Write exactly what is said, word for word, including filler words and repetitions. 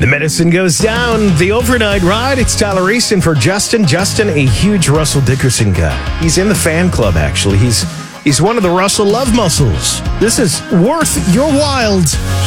The medicine goes down. The overnight ride. It's Tyler Easton for Justin. Justin, a huge Russell Dickerson guy. He's in the fan club, actually. He's he's one of the Russell Love Muscles. This is worth your while.